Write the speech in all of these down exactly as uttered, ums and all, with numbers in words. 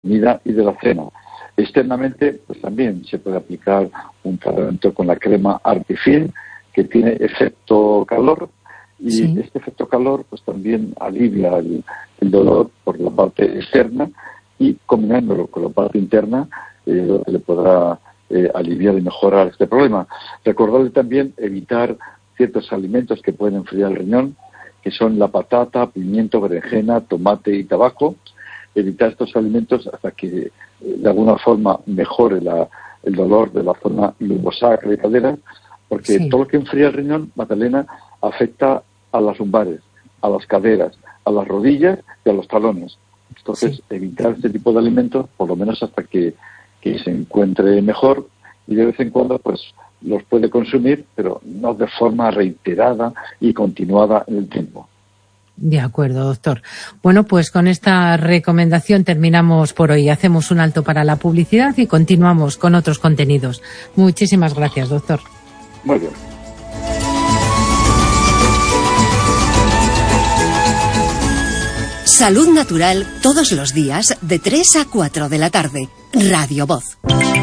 comida y de la cena. Externamente, pues también se puede aplicar un tratamiento con la crema Artifin, que tiene efecto calor, y sí. este efecto calor pues también alivia el, el dolor por la parte externa, y combinándolo con la parte interna eh, le podrá eh, aliviar y mejorar este problema. Recordarle también evitar ciertos alimentos que pueden enfriar el riñón, que son la patata, pimiento, berenjena, tomate y tabaco. Evitar estos alimentos hasta que eh, de alguna forma mejore la, el dolor de la zona lumbosacra y cadera, porque sí. todo lo que enfría el riñón, Magdalena, afecta a las lumbares, a las caderas, a las rodillas y a los talones. Entonces, sí. evitar este tipo de alimentos, por lo menos hasta que, que se encuentre mejor, y de vez en cuando, pues, los puede consumir, pero no de forma reiterada y continuada en el tiempo. De acuerdo, doctor. Bueno, pues con esta recomendación terminamos por hoy. Hacemos un alto para la publicidad y continuamos con otros contenidos. Muchísimas gracias, doctor. Muy bien. Salud Natural todos los días de tres a cuatro de la tarde. Radio Voz.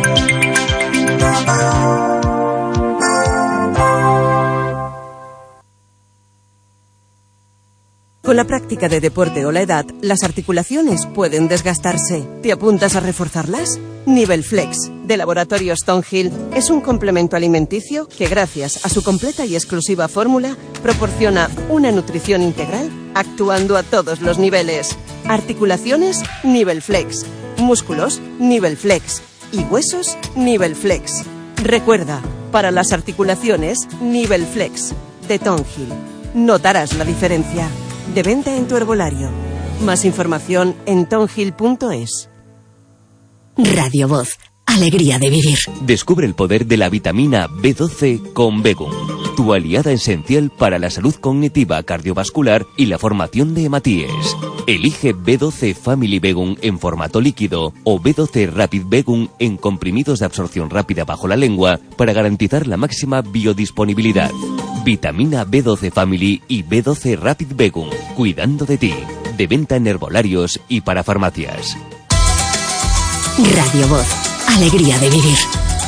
Con la práctica de deporte o la edad, las articulaciones pueden desgastarse. ¿Te apuntas a reforzarlas? Nivel Flex, de Laboratorios Stonehill, es un complemento alimenticio que, gracias a su completa y exclusiva fórmula, proporciona una nutrición integral actuando a todos los niveles. Articulaciones, Nivel Flex. Músculos, Nivel Flex. Y huesos, Nivel Flex. Recuerda, para las articulaciones, Nivel Flex, de Stonehill. Notarás la diferencia. De venta en tu herbolario. Más información en tonhill punto es. Radio Voz. Alegría de vivir. Descubre el poder de la vitamina B doce con Begum, tu aliada esencial para la salud cognitiva, cardiovascular y la formación de hematíes. Elige B doce Family Begum en formato líquido o B doce Rapid Begum en comprimidos de absorción rápida bajo la lengua para garantizar la máxima biodisponibilidad. Vitamina B doce Family y B doce Rapid Begum, cuidando de ti. De venta en herbolarios y para farmacias. Radio Voz. Alegría de vivir.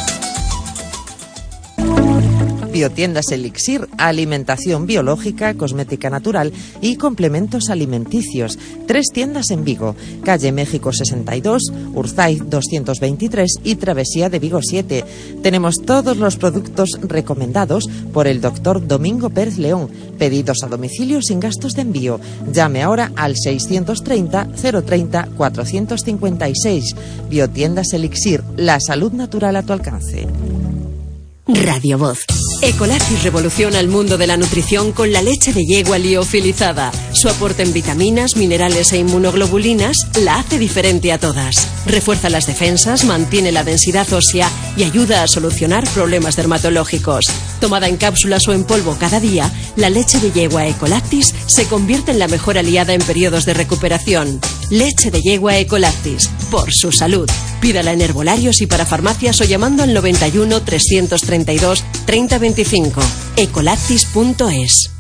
Biotiendas Elixir, alimentación biológica, cosmética natural y complementos alimenticios. Tres tiendas en Vigo, calle México sesenta y dos, Urzaiz doscientos veintitrés y Travesía de Vigo siete. Tenemos todos los productos recomendados por el doctor Domingo Pérez León. Pedidos a domicilio sin gastos de envío. Llame ahora al seiscientos treinta, cero treinta, cuatrocientos cincuenta y seis. Biotiendas Elixir, la salud natural a tu alcance. Radio Voz. Ecolactis revoluciona el mundo de la nutrición con la leche de yegua liofilizada. Su aporte en vitaminas, minerales e inmunoglobulinas la hace diferente a todas. Refuerza las defensas, mantiene la densidad ósea y ayuda a solucionar problemas dermatológicos. Tomada en cápsulas o en polvo cada día, la leche de yegua Ecolactis se convierte en la mejor aliada en periodos de recuperación. Leche de yegua Ecolactis, por su salud. Pídala en herbolarios y para farmacias o llamando al noventa y uno, trescientos treinta y dos, treinta veinticinco. ecolactis punto es.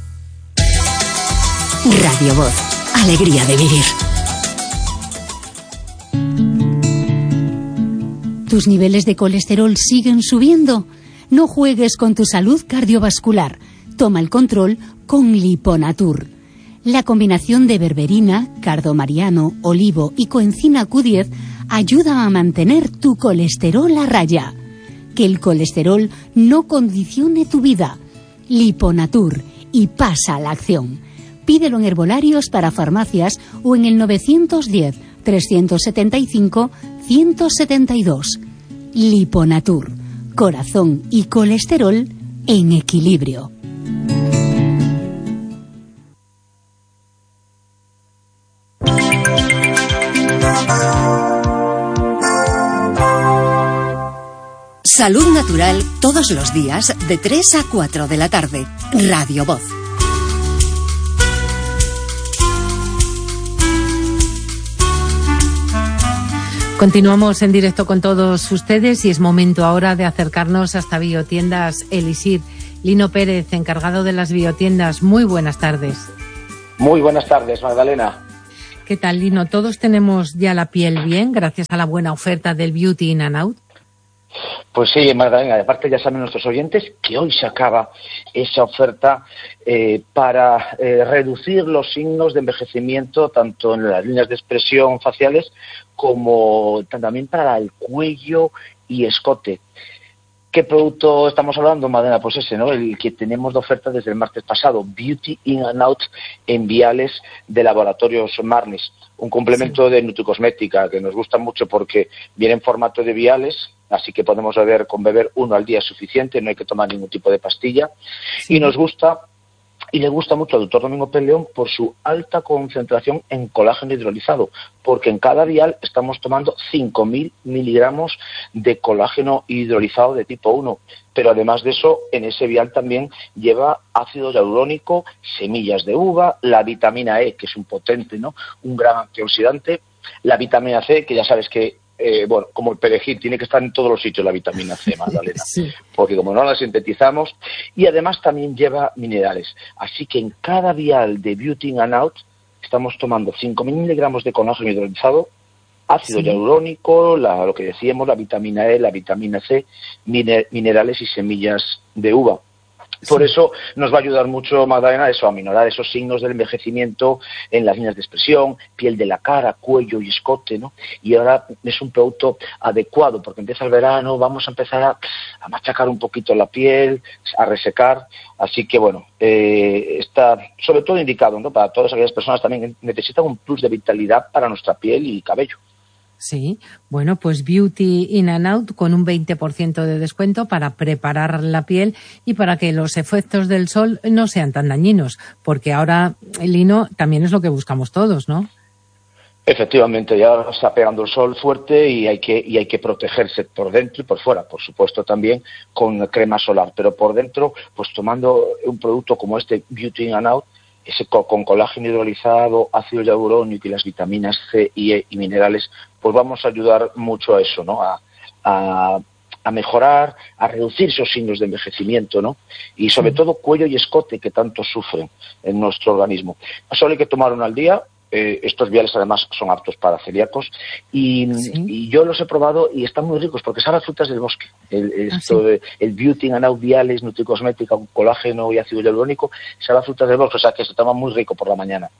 Radio Voz. Alegría de vivir. ¿Tus niveles de colesterol siguen subiendo? No juegues con tu salud cardiovascular. Toma el control con Liponatur. La combinación de berberina, cardomariano, olivo y coenzima Q diez ayuda a mantener tu colesterol a raya. Que el colesterol no condicione tu vida. Liponatur, y pasa a la acción. Pídelo en herbolarios para farmacias o en el novecientos diez, trescientos setenta y cinco, ciento setenta y dos. Liponatur, corazón y colesterol en equilibrio. Salud Natural todos los días de tres a cuatro de la tarde. Radio Voz. Continuamos en directo con todos ustedes y es momento ahora de acercarnos hasta Biotiendas Elixir. Lino Pérez, encargado de las biotiendas, muy buenas tardes. Muy buenas tardes, Magdalena. ¿Qué tal, Lino? ¿Todos tenemos ya la piel bien gracias a la buena oferta del Beauty In and Out? Pues sí, Magdalena, aparte ya saben nuestros oyentes que hoy se acaba esa oferta eh, para eh, reducir los signos de envejecimiento tanto en las líneas de expresión faciales como también para el cuello y escote. ¿Qué producto estamos hablando, Magdalena? Pues ese, ¿no? El que tenemos de oferta desde el martes pasado, Beauty In and Out en viales de Laboratorios Marnis. Un complemento sí. de nutricosmética que nos gusta mucho porque viene en formato de viales, así que podemos beber, con beber uno al día es suficiente, no hay que tomar ningún tipo de pastilla. Sí. Y nos gusta, y le gusta mucho al doctor Domingo Peleón por su alta concentración en colágeno hidrolizado, porque en cada vial estamos tomando cinco mil miligramos de colágeno hidrolizado de tipo uno. Pero además de eso, en ese vial también lleva ácido hialurónico, semillas de uva, la vitamina E, que es un potente, ¿no? Un gran antioxidante, la vitamina C, que ya sabes que Eh, bueno, como el perejil, tiene que estar en todos los sitios la vitamina C, Magdalena, sí. porque como no la sintetizamos, y además también lleva minerales. Así que en cada vial de Beauty In and Out estamos tomando cinco mil miligramos de colágeno hidrolizado, ácido sí. hialurónico, la, lo que decíamos, la vitamina E, la vitamina C, miner, minerales y semillas de uva. Por eso nos va a ayudar mucho, Magdalena, eso, a minorar esos signos del envejecimiento en las líneas de expresión, piel de la cara, cuello y escote, ¿no? Y ahora es un producto adecuado, porque empieza el verano, vamos a empezar a, a machacar un poquito la piel, a resecar, así que, bueno, eh, está sobre todo indicado, ¿no? Para todas aquellas personas también que necesitan un plus de vitalidad para nuestra piel y cabello. Sí, bueno, pues Beauty In and Out con un veinte por ciento de descuento para preparar la piel y para que los efectos del sol no sean tan dañinos, porque ahora, Lino, también es lo que buscamos todos, ¿no? Efectivamente, ya está pegando el sol fuerte y hay que y hay que protegerse por dentro y por fuera, por supuesto también con crema solar, pero por dentro, pues tomando un producto como este Beauty In and Out, ese con colágeno hidrolizado, ácido hialurónico y las vitaminas C y E y minerales, pues vamos a ayudar mucho a eso, ¿no? A, a, a mejorar, a reducir esos signos de envejecimiento, ¿no? Y sobre sí. todo cuello y escote que tanto sufren en nuestro organismo. Solo hay que tomar uno al día. Eh, estos viales además son aptos para celíacos y, ¿sí? y yo los he probado y están muy ricos porque saben a frutas del bosque. El, esto, ¿Ah, sí? el Beauty In and Out viales, nutricosmética, colágeno y ácido hialurónico, sabe a frutas del bosque, o sea que se toma muy rico por la mañana.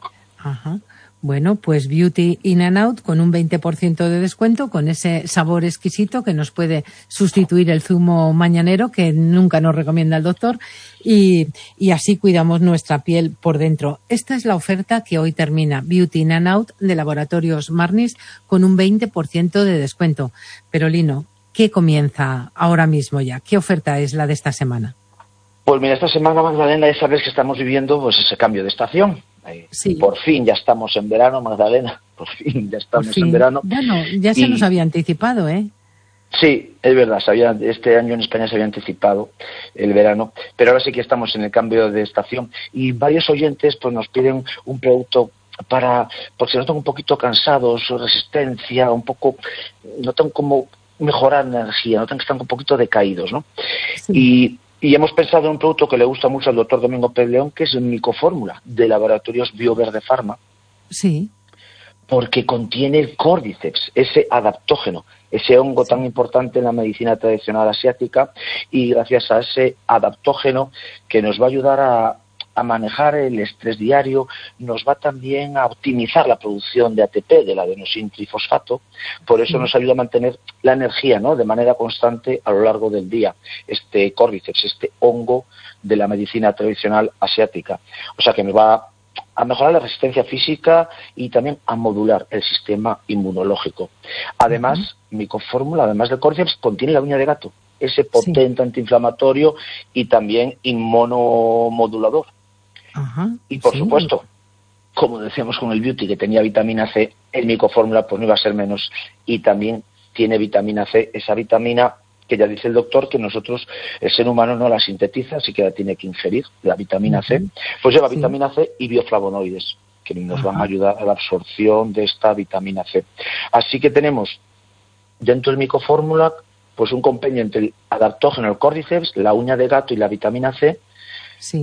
Ajá. Bueno, pues Beauty In and Out con un veinte por ciento de descuento, con ese sabor exquisito que nos puede sustituir el zumo mañanero que nunca nos recomienda el doctor y, y así cuidamos nuestra piel por dentro. Esta es la oferta que hoy termina, Beauty In and Out de Laboratorios Marnis con un veinte por ciento de descuento. Pero Lino, ¿qué comienza ahora mismo ya? ¿Qué oferta es la de esta semana? Pues mira, esta semana, Magdalena, esa vez que estamos viviendo pues ese cambio de estación. Sí. Por fin ya estamos en verano, Magdalena, por fin ya estamos fin. en verano. Bueno, ya se y... nos había anticipado, ¿eh? Sí, es verdad, se había, este año en España se había anticipado el verano, pero ahora sí que estamos en el cambio de estación y varios oyentes pues nos piden un producto para, porque se notan un poquito cansados, resistencia, un poco, notan como mejorar energía, notan que están un poquito decaídos, ¿no? Sí. Y Y hemos pensado en un producto que le gusta mucho al doctor Domingo Peleón, que es el Micofórmula, de Laboratorios Bioverde Pharma. Sí. Porque contiene el Cordyceps, ese adaptógeno, ese hongo sí. tan importante en la medicina tradicional asiática, y gracias a ese adaptógeno que nos va a ayudar a, a manejar el estrés diario, nos va también a optimizar la producción de A T P, del adenosintrifosfato, por eso sí. nos ayuda a mantener la energía, ¿no?, de manera constante a lo largo del día, este Cordyceps, este hongo de la medicina tradicional asiática. O sea que nos va a mejorar la resistencia física y también a modular el sistema inmunológico. Además, uh-huh. Micofórmula, además del Cordyceps, contiene la uña de gato, ese potente sí. antiinflamatorio y también inmunomodulador. Ajá, y por sí. supuesto, como decíamos con el Beauty, que tenía vitamina C, el Micofórmula pues no iba a ser menos, y también tiene vitamina C, esa vitamina que ya dice el doctor que nosotros, el ser humano no la sintetiza, así que la tiene que ingerir, la vitamina C, pues lleva sí. vitamina C y bioflavonoides, que nos Ajá. van a ayudar a la absorción de esta vitamina C. Así que tenemos dentro del Micofórmula pues un compendio entre el adaptógeno, el Cordyceps, la uña de gato y la vitamina C, sí.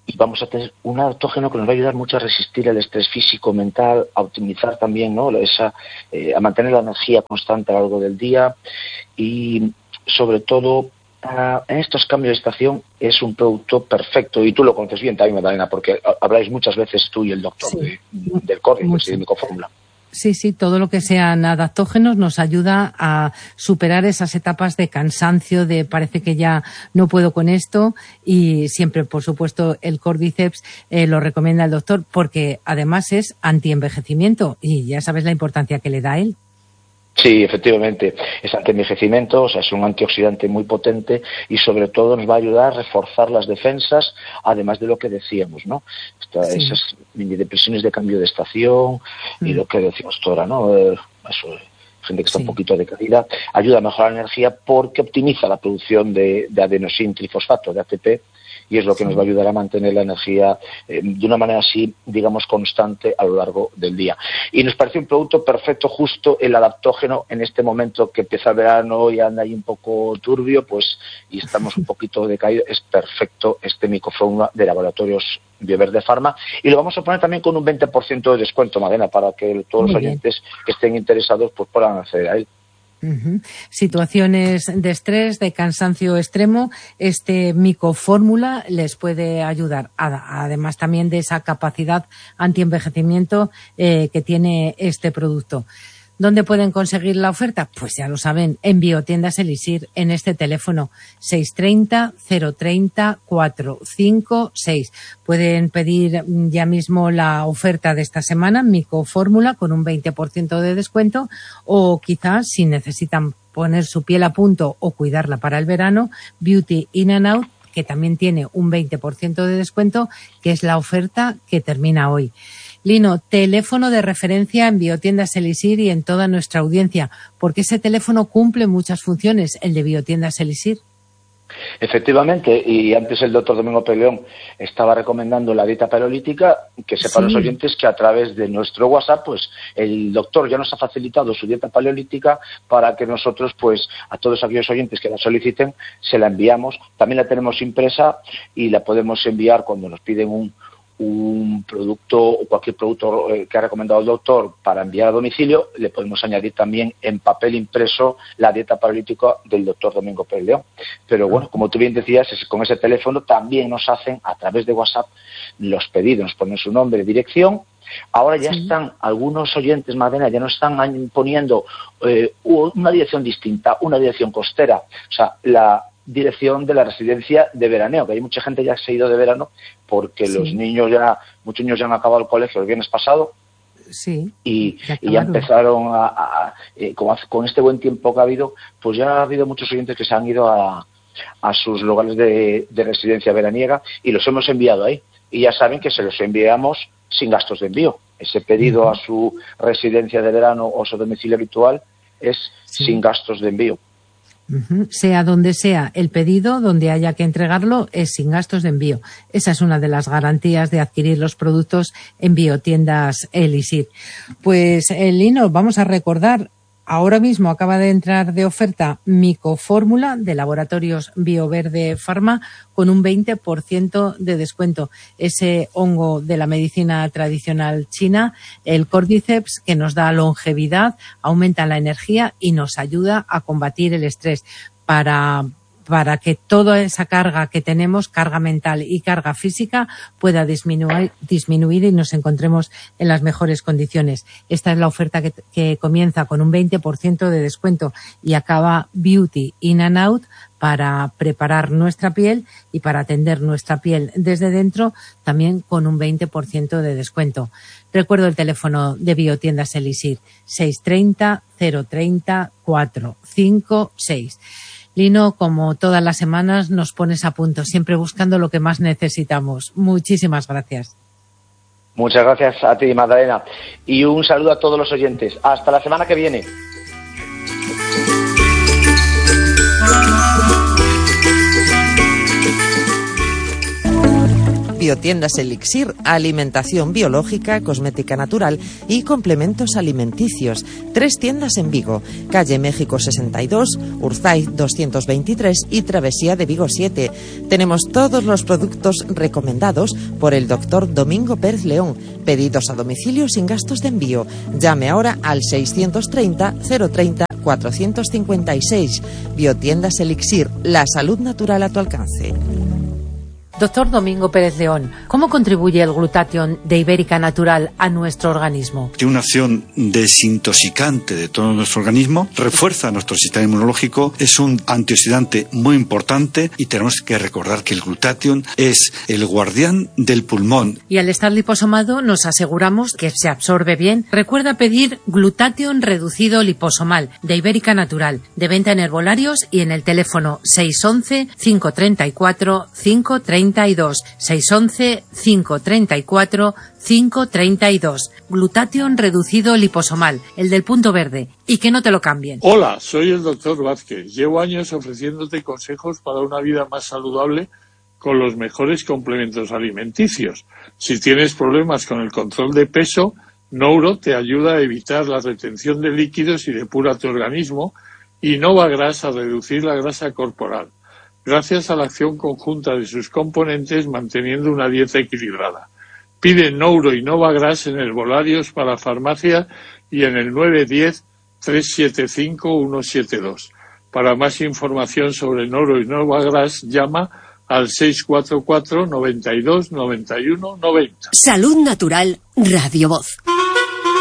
vamos a tener un adaptógeno que nos va a ayudar mucho a resistir el estrés físico, mental, a optimizar también, ¿no? Esa, eh, a mantener la energía constante a lo largo del día y sobre todo uh, en estos cambios de estación es un producto perfecto, y tú lo conoces bien también, Magdalena, porque habláis muchas veces tú y el doctor sí. de, del Córdiceps y de Micofórmula. Sí, sí, todo lo que sean adaptógenos nos ayuda a superar esas etapas de cansancio, de parece que ya no puedo con esto, y siempre, por supuesto, el Córdiceps eh, lo recomienda el doctor porque además es antienvejecimiento y ya sabes la importancia que le da a él. Sí, efectivamente, es antienvejecimiento, o sea, es un antioxidante muy potente y sobre todo nos va a ayudar a reforzar las defensas, además de lo que decíamos, ¿no? Esta, sí. Esas mini depresiones de cambio de estación mm. y lo que decimos ahora, ¿no? Eh, eso, gente que está sí. un poquito decaída, ayuda a mejorar la energía porque optimiza la producción de, de adenosín trifosfato, de A T P, y es lo que sí. nos va a ayudar a mantener la energía eh, de una manera así, digamos, constante a lo largo del día. Y nos parece un producto perfecto, justo el adaptógeno en este momento que empieza el verano y anda ahí un poco turbio, pues, y estamos un poquito decaídos, es perfecto este Micofórmula de Laboratorios Bioverde Pharma, y lo vamos a poner también con un veinte por ciento de descuento, Magdalena, para que todos Muy los oyentes bien. que estén interesados pues puedan acceder a él. Uh-huh. Situaciones de estrés, de cansancio extremo, este Micofórmula les puede ayudar, además también de esa capacidad antienvejecimiento eh, que tiene este producto. ¿Dónde pueden conseguir la oferta? Pues ya lo saben, en Biotiendas Elixir, en este teléfono seis tres cero, cero tres cero, cuatro cinco seis. Pueden pedir ya mismo la oferta de esta semana, Micofórmula, con un veinte por ciento de descuento, o quizás, si necesitan poner su piel a punto o cuidarla para el verano, Beauty In and Out, que también tiene un veinte por ciento de descuento, que es la oferta que termina hoy. Lino, teléfono de referencia en Biotiendas Elixir y en toda nuestra audiencia, porque ese teléfono cumple muchas funciones, el de Biotiendas Elixir. Efectivamente, y antes el doctor Domingo Peleón estaba recomendando la dieta paleolítica, que sepan sí. los oyentes que a través de nuestro WhatsApp, pues el doctor ya nos ha facilitado su dieta paleolítica para que nosotros, pues a todos aquellos oyentes que la soliciten, se la enviamos. También la tenemos impresa y la podemos enviar cuando nos piden un un producto o cualquier producto que ha recomendado el doctor para enviar a domicilio, le podemos añadir también en papel impreso la dieta paralítica del doctor Domingo Pérez León. Pero bueno, como tú bien decías, con ese teléfono también nos hacen a través de WhatsApp los pedidos, nos ponen su nombre y dirección. Ahora ya sí. están algunos oyentes, Madena, ya nos están poniendo eh, una dirección distinta, una dirección costera, o sea, la dirección de la residencia de veraneo, que hay mucha gente ya que se ha ido de verano porque sí. los niños ya, muchos niños ya han acabado el colegio el viernes pasado sí, y, ya y ya empezaron a, a, a eh, con, con este buen tiempo que ha habido, pues ya ha habido muchos oyentes que se han ido a, a sus lugares de, de residencia veraniega y los hemos enviado ahí, y ya saben que se los enviamos sin gastos de envío. Ese pedido uh-huh. a su residencia de verano o su domicilio habitual es sí. sin gastos de envío. Uh-huh. Sea donde sea el pedido, donde haya que entregarlo, es sin gastos de envío. Esa es una de las garantías de adquirir los productos en Biotiendas Elixir. Pues, eh, Lino, vamos a recordar, ahora mismo acaba de entrar de oferta Micofórmula de Laboratorios Bioverde Pharma con un veinte por ciento de descuento. Ese hongo de la medicina tradicional china, el Cordyceps, que nos da longevidad, aumenta la energía y nos ayuda a combatir el estrés para para que toda esa carga que tenemos, carga mental y carga física, pueda disminuir, disminuir y nos encontremos en las mejores condiciones. Esta es la oferta que, que comienza con un veinte por ciento de descuento y acaba Beauty In and Out para preparar nuestra piel y para atender nuestra piel desde dentro, también con un veinte por ciento de descuento. Recuerdo el teléfono de Biotiendas Elixir, seis tres cero, cero tres cero, cuatro cinco seis. Lino, como todas las semanas, nos pones a punto, siempre buscando lo que más necesitamos. Muchísimas gracias. Muchas gracias a ti, Magdalena. Y un saludo a todos los oyentes. Hasta la semana que viene. Biotiendas Elixir, alimentación biológica, cosmética natural y complementos alimenticios. Tres tiendas en Vigo, calle México sesenta y dos, Urzaiz doscientos veintitrés y Travesía de Vigo siete. Tenemos todos los productos recomendados por el doctor Domingo Pérez León. Pedidos a domicilio sin gastos de envío. Llame ahora al seiscientos treinta, cero treinta, cuatrocientos cincuenta y seis. Biotiendas Elixir, la salud natural a tu alcance. Doctor Domingo Pérez León, ¿cómo contribuye el glutatión de Ibérica Natural a nuestro organismo? Tiene una acción desintoxicante de todo nuestro organismo, refuerza nuestro sistema inmunológico, es un antioxidante muy importante y tenemos que recordar que el glutatión es el guardián del pulmón. Y al estar liposomado nos aseguramos que se absorbe bien. Recuerda pedir glutatión reducido liposomal de Ibérica Natural, de venta en herbolarios y en el teléfono seis once, cinco treinta y cuatro, cinco treinta y dos, seis once, cinco treinta y cuatro, cinco treinta y dos. Glutatión reducido liposomal, el del punto verde, y que no te lo cambien. Hola, soy el doctor Vázquez. Llevo años ofreciéndote consejos para una vida más saludable con los mejores complementos alimenticios. Si tienes problemas con el control de peso, Nouro te ayuda a evitar la retención de líquidos y depura tu organismo, y Novagras a reducir la grasa corporal, gracias a la acción conjunta de sus componentes manteniendo una dieta equilibrada. Pide Nouro y Novagras en herbolarios para farmacia y en el nueve uno cero, tres siete cinco, uno siete dos. Para más información sobre Nouro y Novagras, llama al seis cuatro cuatro, noventa y dos, noventa y uno, noventa. Salud Natural, Radio Voz.